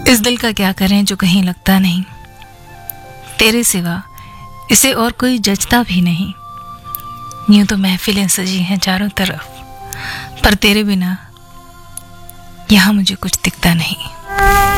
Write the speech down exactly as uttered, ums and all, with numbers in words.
इस दिल का क्या करें जो कहीं लगता नहीं, तेरे सिवा इसे और कोई जचता भी नहीं। यूं तो महफिलें सजी हैं चारों तरफ, पर तेरे बिना यहाँ मुझे कुछ दिखता नहीं।